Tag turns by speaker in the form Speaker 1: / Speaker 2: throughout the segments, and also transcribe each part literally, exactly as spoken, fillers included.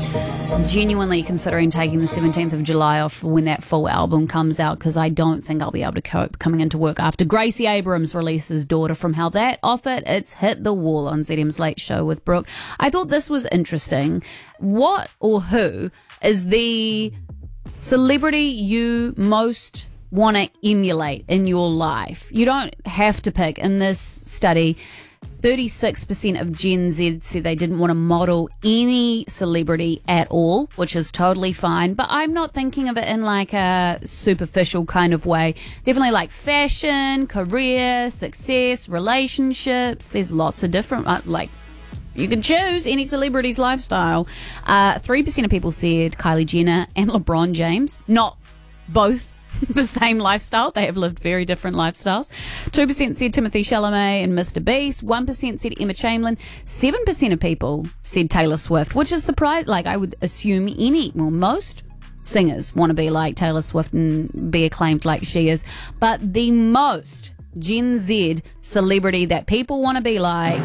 Speaker 1: Genuinely considering taking the seventeenth of July off when that full album comes out, because I don't think I'll be able to cope coming into work after Gracie Abrams releases Daughter from Hell. That off it, it's hit the wall on Z M's Late Show with Brooke. I thought this was interesting. What or who is the celebrity you most want to emulate in your life? You don't have to pick. In this study, thirty-six percent of Gen Z said they didn't want to model any celebrity at all, which is totally fine. But I'm not thinking of it in like a superficial kind of way. Definitely like fashion, career, success, relationships. There's lots of different, uh, like, you can choose any celebrity's lifestyle. Uh, three percent of people said Kylie Jenner and LeBron James. Not both the same lifestyle. They have lived very different lifestyles. two percent said Timothée Chalamet and Mister Beast. one percent said Emma Chamberlain. seven percent of people said Taylor Swift, which is surprised. Like, I would assume any, well, most singers want to be like Taylor Swift and be acclaimed like she is. But the most Gen Z celebrity that people want to be like,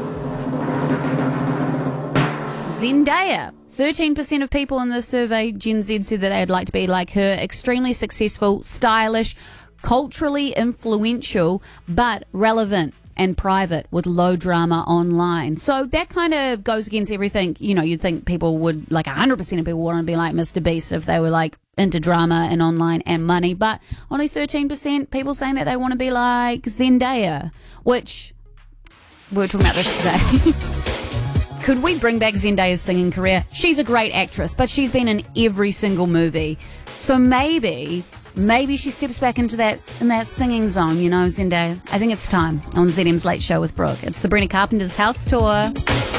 Speaker 1: Zendaya. thirteen percent of people in this survey, Gen Z, said that they'd like to be like her. Extremely successful, stylish, culturally influential, but relevant and private with low drama online. So that kind of goes against everything. You know, you'd think people would, like one hundred percent of people want to be like Mister Beast if they were like into drama and online and money. But only thirteen percent people saying that they want to be like Zendaya, which we were talking about this today. Could we bring back Zendaya's singing career? She's a great actress, but she's been in every single movie. So maybe, maybe she steps back into that in that singing zone, you know, Zendaya. I think it's time on Z M's Late Show with Brooke. It's Sabrina Carpenter's house tour.